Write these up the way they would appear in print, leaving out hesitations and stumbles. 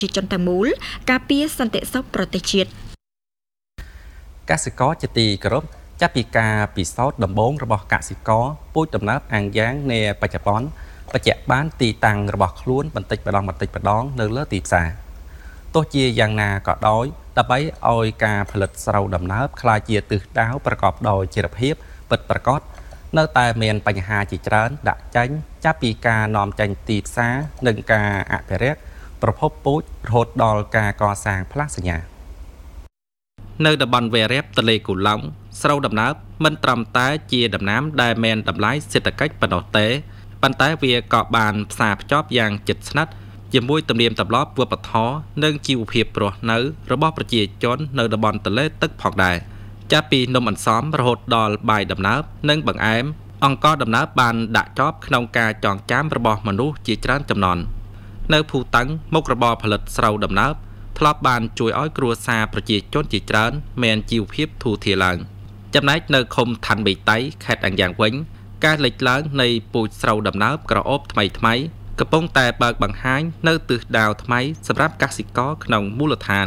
ជាចន្ទមូលការពារសន្តិសុខប្រទេសជាតិកសិករជាទីគោរពចាប់ពីការពិសោធន៍ដំបូងរបស់កសិករពូជដំណើបអាំងយ៉ាងនៃបច្ចុប្បន្នបញ្ជាក់បានទីតាំងរបស់ខ្លួនបន្តិចម្ដងនៅលើទីផ្សារទោះជាយ៉ាងណាក៏ដោយដើម្បីឲ្យការផលិតស្រូវដំណើបក្លាយជាទិសដៅប្រកបដោយចីរភាពពិតប្រាកដនៅតែមានបញ្ហាជាច្រើនដាក់ចេញចាប់ពីការនាំចេញទីផ្សារនិងការអភិរក្សប្រភពពូជរហូតដល់ការកសាងផ្លាកសញ្ញានៅតំបន់វារីបទន្លេគូឡុងស្រូវដំណើបមិនត្រឹមតែជាដំណាំដែលមានតម្លៃសេដ្ឋកិច្ចប៉ុណ្ណោះទេប៉ុន្តែវាក៏បានផ្សារភ្ជាប់យ៉ាងជិតស្និទ្ធជាមួយទំនៀមទម្លាប់វប្បធម៌និងជីវភាពរស់នៅរបស់ប្រជាជននៅតំបន់ទន្លេទឹកផងដែរចាប់ពីនំអន្សមរហូតដល់បាយដំណើបនិងបង្អែមអង្ករដំណើបបានដាក់ជាប់ក្នុងការចងចាំរបស់មនុស្សជាច្រើនជំនាន់នៅភូតឹងមុខរបរផលិតស្រូវដំណើបធ្លាប់បានជួយឲ្យគ្រួសារប្រជាជនជាច្រើនមានជីវភាពធូរធារឡើងចំណែកនៅឃុំឋានមេតៃខេត្តអាំងយ៉ាងវិញការលេចឡើងនៃពូជស្រូវដំណើបក្រអូបថ្មីកំពុងតែបើកបង្ហាញនៅទិសដៅថ្មីសម្រាប់កសិករក្នុងមូលដ្ឋាន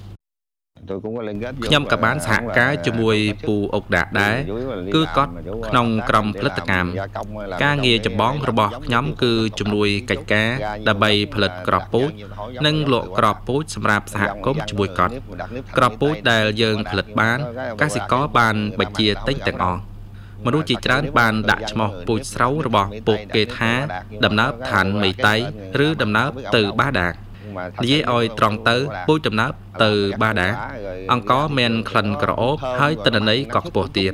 ខ្ញុំក៏បានសហការជាមួយពូអុកដាដែរគឺគាត់ក្នុងក្រុមផលិតកម្មការងារចម្បងរបស់ខ្ញុំគឺជំនួយកិច្ចការដើម្បីផលិតក្របពូជនិងលក់ក្របពូជសម្រាប់សហគមន៍ជាមួយគាត់ក្របពូជដែលយើងផលិតបានកសិករបានបញ្ជាទិញទាំងអស់មនុស្សជាច្រើនបានដាក់ឈ្មោះពូជស្រូវរបស់ពួកគេថាដំណើបឋានមេតៃឬដំណើបទៅបាដានិយាយឲ្យត្រង់ទៅពូជដំណើបទៅបាដាអង្ករមានក្លិនក្រអូបហើយទិន្នន័យក៏ខ្ពស់ទៀត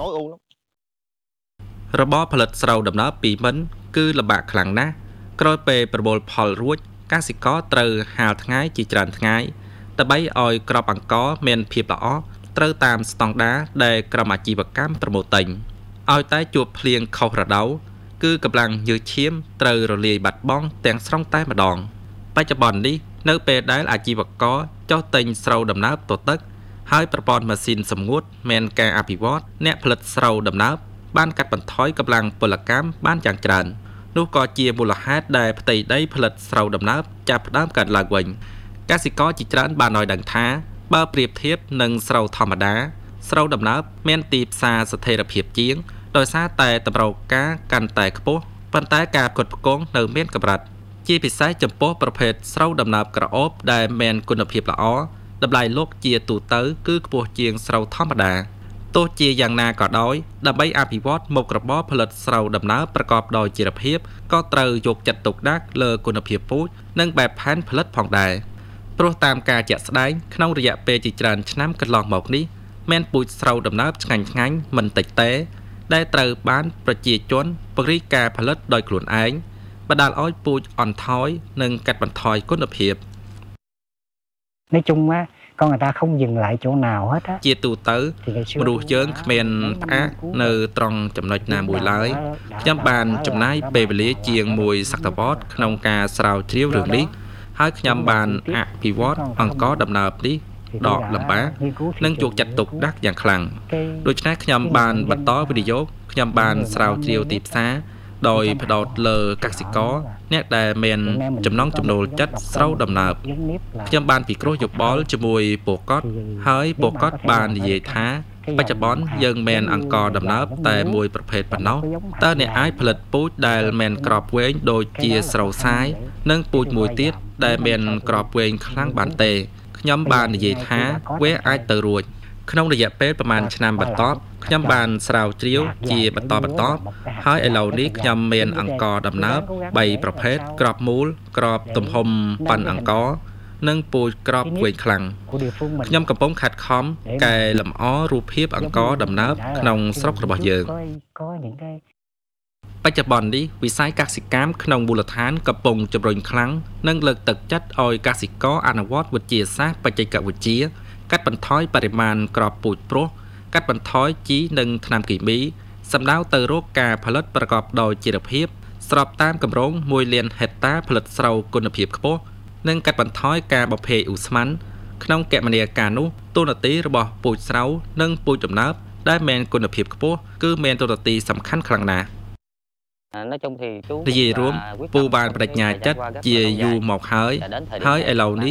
របបផលិតស្រូវដំណើបពីមិនគឺលំបាកខ្លាំងណាស់ក្រោយពេលប្រមូលផលរួចកសិករត្រូវហាលថ្ងៃជាច្រើនថ្ងៃដើម្បីឲ្យក្របអង្ករមានភាពល្អត្រូវតាមស្តង់ដារដែលក្រុមអាជីវកម្មប្រមូលទិញឲ្យតែជួបភ្លៀងខុសរដូវគឺកម្លាំងញើសឈាមត្រូវរលាយបាត់បង់ទាំងស្រុងតែម្ដងបច្ចុប្បន្ននេះនៅពេលដែលអាជីវករចុះទិញស្រូវដំណើបទៅទឹកហើយប្រព័ន្ធម៉ាស៊ីនសម្ងួតមានការអភិវឌ្ឍអ្នកផលិតស្រូវដំណើបបានកាត់បន្ថយកម្លាំងពលកម្មបានយ៉ាងច្រើននោះក៏ជាមូលហេតុដែលផ្ទៃដីផលិតស្រូវដំណើបចាប់ផ្ដើមកើតឡើងវិញកសិករជាច្រើនបានឲ្យដឹងថាបើប្រៀបធៀបនឹងស្រូវធម្មតាស្រូវដំណើបមានទីផ្សារស្ថិរភាពជាងដោយសារតែតម្រូវការកាន់តែខ្ពស់ប៉ុន្តែការផ្គត់ផ្គង់នៅមានកម្រិតជាពិសេសចំពោះប្រភេទស្រូវដំណើបក្រអូបដែលមានគុណភាពល្អតម្លៃលក់ជាទូទៅគឺខ្ពស់ជាងស្រូវធម្មតាទោះជាយ៉ាងណាក៏ដោយដើម្បីអភិវឌ្ឍមុខរបរផលិតស្រូវដំណើបប្រកបដោយចីរភាពក៏ត្រូវយកចិត្តទុកដាក់លើគុណភាពពូជនិងបែបផែនផលិតផងដែរព្រោះតាមការជាក់ស្ដែងក្នុងរយៈពេលជាច្រើនឆ្នាំកន្លងមកនេះមានពូជស្រូវដំណើបឆ្ងាញ់មិនតិចទេដែលត្រូវបានប្រជាជនពង្រីកការផលិតដោយខ្លួនឯងបណ្ដាលឲ្យពូជអន់ថយនិងកាត់បន្ថយគុណភាព Nói chung á, con người ta không dừng lại chỗ nào hết á. ជាទូទៅមនុស្សយើងគ្មានផ្អាកនៅត្រង់ចំណុចណាមួយឡើយខ្ញុំបានចំណាយពេលវេលាជាង1សតវត្សក្នុងការស្រាវជ្រាវរឿងនេះហើយខ្ញុំបានអភិវឌ្ឍអង្ករដំណើបនេះដកលំបាកនិងយកចិត្តទុកដាក់យ៉ាងខ្លាំងដូច្នេះខ្ញុំបានបន្តវិនិយោគខ្ញុំបានស្រាវជ្រាវទីផ្សារដោយផ្ដោតលើកសិករអ្នកដែលមានចំណង់ចំណូលចិត្តស្រូវដំណើបខ្ញុំបានពិគ្រោះយោបល់ជាមួយពួកគាត់ហើយពួកគាត់បាននិយាយថាបច្ចុប្បន្នយើងមានអង្ករដំណើបតែមួយប្រភេទប៉ុណ្ណោះតើអ្នកអាចផលិតពូជដែលមានក្របវែងដូចជាស្រូវសាយនិងពូជមួយទៀតដែលមានក្របវែងខ្លាំងបានទេខ្ញុំបាននិយាយថាវាអាចទៅរួចក្នុងរយៈពេលប្រហែលឆ្នាំបន្ទាប់ខ្ញុំបានស្រាវជ្រាវជាបន្តហើយឥឡូវនេះខ្ញុំមានអង្ករដំណើប3ប្រភេទក្របមូលក្របទំហំប៉ាន់អង្ករនិងពូជក្របវែងខ្លាំងខ្ញុំកំពុងខិតខំកែលម្អរូបភាពអង្ករដំណើបក្នុងស្រុករបស់យើងបច្ចុប្បន្ននេះវិស័យកសិកម្មក្នុងមូលដ្ឋានកំពុងជំរុញខ្លាំងនិងលើកទឹកចិត្តឲ្យកសិករអនុវត្តវិទ្យាសាស្ត្របច្ចេកវិទ្យាកាត់បន្ថយបរិមាណក្របពូជព្រោះកាត់បន្ថយជីនិងថ្នាំគីមីសំដៅទៅរកការផលិតប្រកបដោយចីរភាពស្របតាមគម្រោង1លានហិកតាផលិតស្រូវគុណភាពខ្ពស់និងកាត់បន្ថយការបំភាយឧស្ម័នក្នុងគមនាការនោះទូនាទីរបស់ពូជស្រូវនិងពូជដំណើបដែលមានគុណភាពខ្ពស់គឺមានទូនាទីសំខាន់ខ្លាំងណាស់និយាយរួមពូបានបដិញ្ញាចិត្តជាយូរមកហើយឥឡូវនេះ